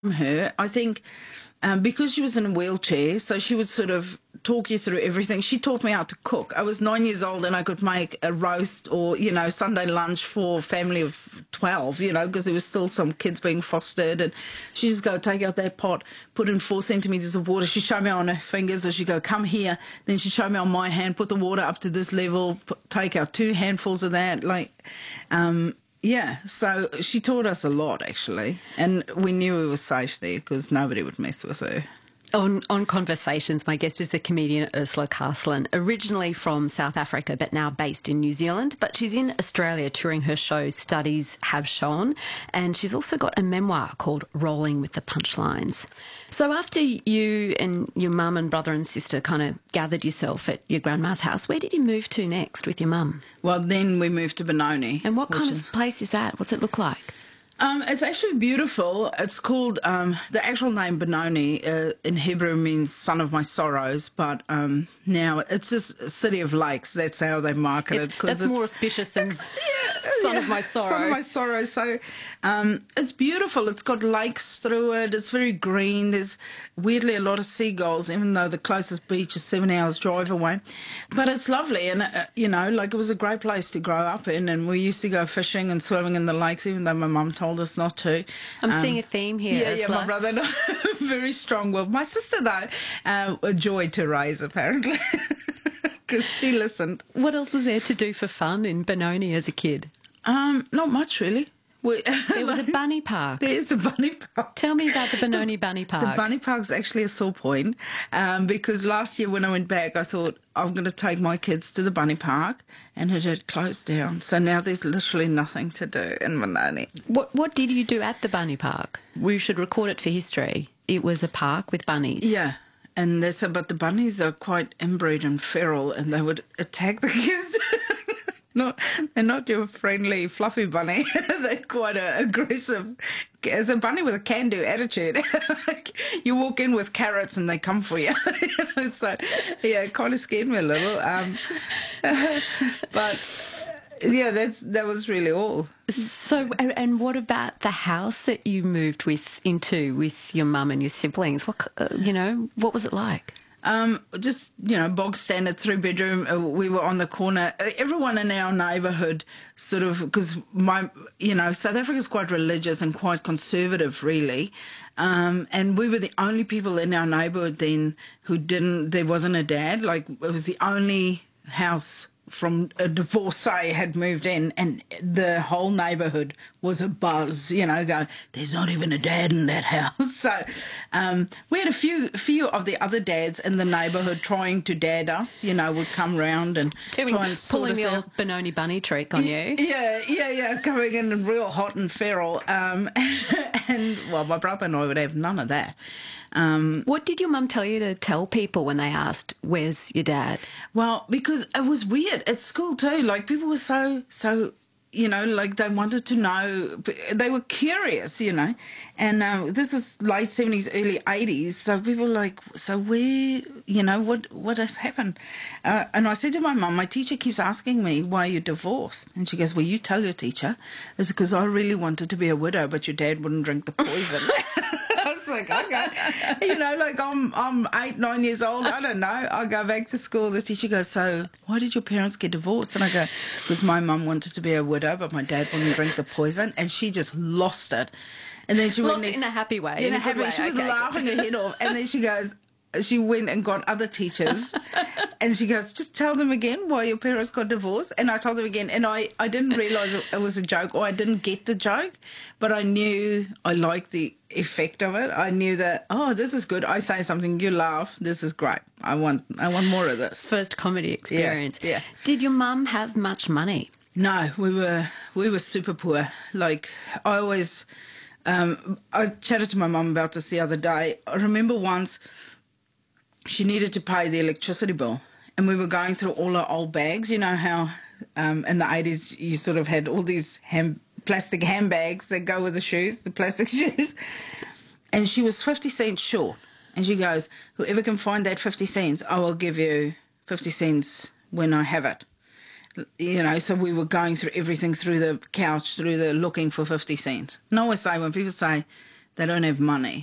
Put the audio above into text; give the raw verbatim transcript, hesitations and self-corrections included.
her. I think um, because she was in a wheelchair, so she would sort of talk you through everything. She taught me how to cook. I was nine years old and I could make a roast or, you know, Sunday lunch for a family of twelve, you know, because there was still some kids being fostered. And she'd just go take out that pot, put in four centimetres of water. She'd show me on her fingers, or she'd go, come here. Then she'd show me on my hand, put the water up to this level, put, take out two handfuls of that. Like, um, yeah, so she taught us a lot, actually. And we knew we were safe there because nobody would mess with her. On, on Conversations, my guest is the comedian Ursula Castleyn, originally from South Africa but now based in New Zealand. But she's in Australia touring her show Studies Have Shown, and she's also got a memoir called Rolling with the Punchlines. So after you and your mum and brother and sister kind of gathered yourself at your grandma's house, where did you move to next with your mum? Well, then we moved to Benoni. And what kind is... of place is that? What's it look like? Um, it's actually beautiful. It's called, um, the actual name Benoni uh, in Hebrew means son of my sorrows, but um, now it's just City of Lakes. That's how they market it's, it. That's it's, more auspicious than yeah, son yeah, of my sorrow. Son of my sorrow. So um, it's beautiful. It's got lakes through it. It's very green. There's weirdly a lot of seagulls, even though the closest beach is seven hours drive away. But it's lovely. And, uh, you know, like it was a great place to grow up in. And we used to go fishing and swimming in the lakes, even though my mum told us not to. I'm um, seeing a theme here, Yeah, Ursula. yeah, my brother, no, very strong-willed. My sister, though, uh, a joy to raise, apparently, because she listened. What else was there to do for fun in Benoni as a kid? Um, not much, really. We, There was a bunny park. There's a bunny park. Tell me about the Benoni Bunny Park. The bunny park's actually a sore point um, because last year when I went back, I thought I'm going to take my kids to the bunny park, and it had closed down. So now there's literally nothing to do in Benoni. What What did you do at the bunny park? We should record it for history. It was a park with bunnies. Yeah. And that's but the bunnies are quite inbred and feral, and they would attack the kids. Not, they're not your friendly, fluffy bunny. They're quite a, aggressive. It's a bunny with a can-do attitude. Like, you walk in with carrots and they come for you. You know, so, yeah, it kind of scared me a little. Um, but, yeah, that's that was really all. So, and, and what about the house that you moved with into with your mum and your siblings? What, uh, you know, what was it like? Um, just, you know, bog standard three bedroom. Uh, we were on the corner. Uh, everyone in our neighbourhood sort of, because my, you know, South Africa's quite religious and quite conservative, really. Um, and we were the only people in our neighbourhood then who didn't, there wasn't a dad. Like, it was the only house from a divorcee had moved in, and the whole neighbourhood was a buzz, you know, going, there's not even a dad in that house. So um, we had a few few of the other dads in the neighbourhood trying to dad us, you know, would come round and Doing, try and sort pulling us the out. old Benoni bunny trick on you. Yeah, yeah, yeah, coming in and real hot and feral. Um, and, well, my brother and I would have none of that. Um, What did your mum tell you to tell people when they asked, where's your dad? Well, because it was weird at school too. Like, people were so, so, you know, like they wanted to know. They were curious, you know. And um, this is late seventies, early eighties. So people were like, so where, you know, what what has happened? Uh, and I said to my mum, my teacher keeps asking me, why are you divorced? And she goes, well, you tell your teacher. It's because I really wanted to be a widow, but your dad wouldn't drink the poison. I was like, okay. You know, like I'm I'm eight, nine years old. I don't know. I go back to school. The teacher goes, so why did your parents get divorced? And I go, because my mum wanted to be a widow, but my dad wouldn't drink the poison. And she just lost it. And then she Lost went it in a happy way. In, In a a happy good way. way. She was Okay. laughing her head off. And then she goes, she went and got other teachers, and she goes, just tell them again why your parents got divorced. And I told them again, and I, I didn't realise it was a joke, or I didn't get the joke, but I knew I liked the effect of it. I knew that, oh, this is good. I say something, you laugh. This is great. I want I want more of this. First comedy experience. Yeah, yeah. Did your mum have much money? No, we were we were super poor. Like, I always, um, I chatted to my mum about this the other day. I remember once she needed to pay the electricity bill, and we were going through all our old bags. You know how um, in the eighties you sort of had all these hand, plastic handbags that go with the shoes, the plastic shoes. And she was fifty cents short. And she goes, whoever can find that fifty cents, I will give you fifty cents when I have it. You know, so we were going through everything, through the couch, through the looking for fifty cents. And I always say, when people say they don't have money.